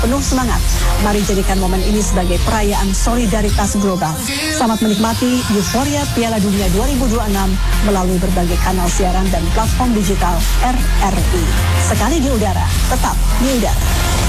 penuh semangat. Mari jadikan momen ini sebagai perayaan solidaritas global. Selamat menikmati euforia Piala Dunia 2026 melalui berbagai kanal siaran dan platform digital RRI. Sekali di udara, tetap di udara.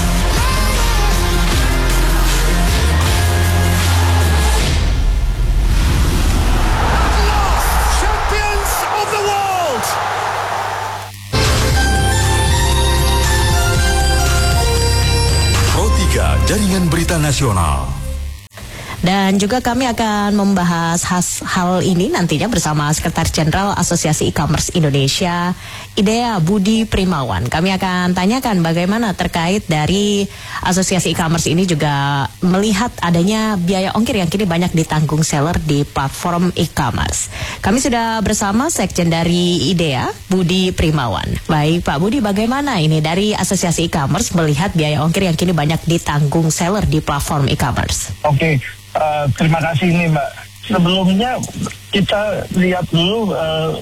Jaringan Berita Nasional. Dan juga kami akan membahas hal ini nantinya bersama Sekretaris Jenderal Asosiasi E-Commerce Indonesia, IDEA, Budi Primawan. Kami akan tanyakan bagaimana terkait dari Asosiasi E-Commerce ini juga melihat adanya biaya ongkir yang kini banyak ditanggung seller di platform e-commerce. Kami sudah bersama Sekjen dari IDEA, Budi Primawan. Baik Pak Budi, bagaimana ini dari Asosiasi E-Commerce melihat biaya ongkir yang kini banyak ditanggung seller di platform e-commerce? Oke. Terima kasih nih Mbak. Sebelumnya kita lihat dulu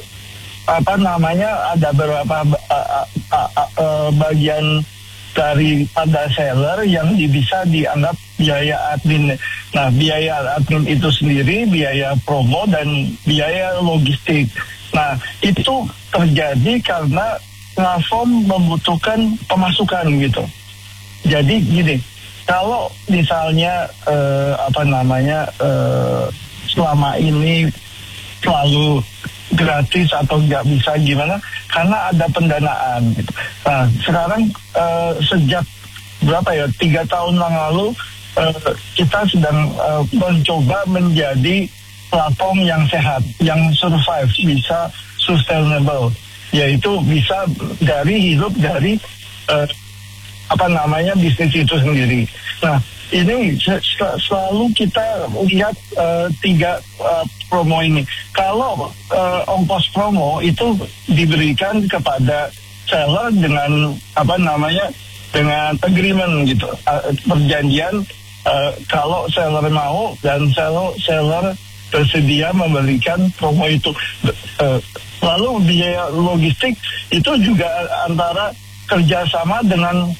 ada beberapa bagian daripada seller yang bisa dianggap biaya admin. Nah, biaya admin itu sendiri biaya promo dan biaya logistik. Nah, itu terjadi karena platform membutuhkan pemasukan gitu. Jadi gini. Kalau misalnya selama ini selalu gratis atau nggak bisa gimana, karena ada pendanaan gitu. Nah sekarang sejak 3 tahun yang lalu kita sedang mencoba menjadi platform yang sehat, yang survive, bisa sustainable, yaitu bisa hidup dari bisnis itu sendiri. Nah, ini selalu kita lihat 3 promo ini. Kalau ongkos promo itu diberikan kepada seller dengan dengan agreement gitu, perjanjian kalau seller mau dan seller bersedia memberikan promo itu. Lalu biaya logistik itu juga antara kerjasama dengan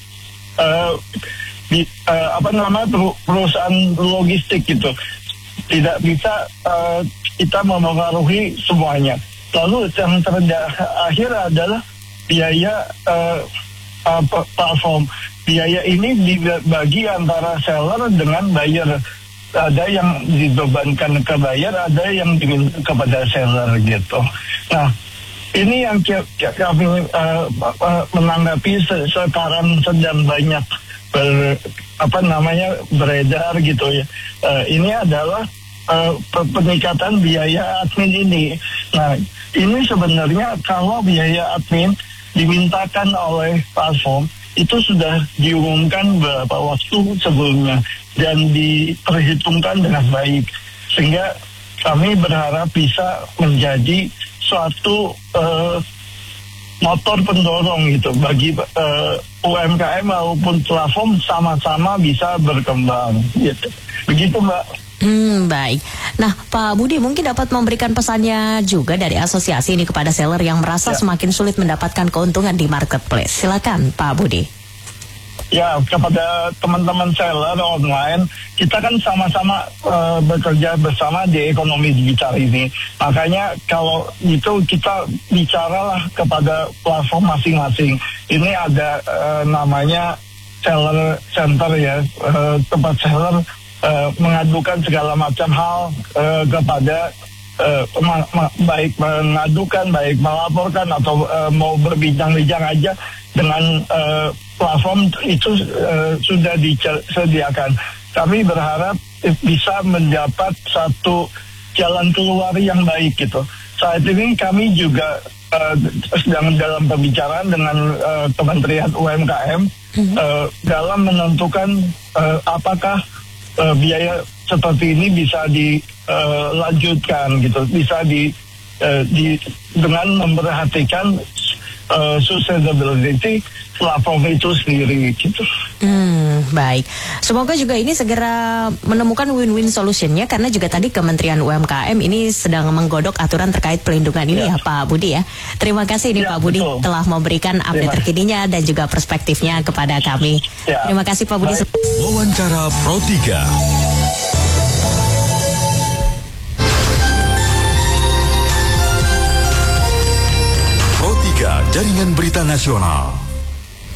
perusahaan logistik gitu. Tidak bisa kita memengaruhi semuanya. Lalu yang terakhir adalah biaya platform. Biaya ini dibagi antara seller dengan buyer. Ada yang dibebankan ke buyer, ada yang diminta kepada seller gitu. Nah, ini yang kami menanggapi sekarang sedang banyak beredar gitu ya. Ini adalah peningkatan biaya admin ini. Nah, ini sebenarnya kalau biaya admin dimintakan oleh platform itu sudah diumumkan beberapa waktu sebelumnya dan diperhitungkan dengan baik, sehingga kami berharap bisa menjadi suatu motor pendorong gitu bagi UMKM maupun platform sama-sama bisa berkembang gitu. Begitu Mbak. Baik. Nah Pak Budi mungkin dapat memberikan pesannya juga dari asosiasi ini kepada seller yang merasa semakin sulit mendapatkan keuntungan di marketplace. Silakan Pak Budi. Ya, kepada teman-teman seller online, kita kan sama-sama bekerja bersama di ekonomi digital ini. Makanya kalau itu kita bicaralah kepada platform masing-masing. Ini ada namanya seller center ya, tempat seller mengadukan segala macam hal kepada baik mengadukan, baik melaporkan atau mau berbincang-bincang aja dengan platform itu sudah disediakan. Kami berharap bisa mendapat satu jalan keluar yang baik gitu. Saat ini kami juga sedang dalam pembicaraan dengan Kementerian UMKM dalam menentukan apakah biaya seperti ini bisa dilanjutkan gitu, bisa dengan memperhatikan sustainability platform itu sendiri gitu. Baik. Semoga juga ini segera menemukan win-win solutionnya, karena juga tadi Kementerian UMKM ini sedang menggodok aturan terkait pelindungan ini ya Pak Budi ya. Terima kasih ini Pak Budi telah memberikan update terkininya dan juga perspektifnya kepada kami. Terima kasih Pak Budi. Wawancara Pro 3. Pro 3 Jaringan Berita Nasional.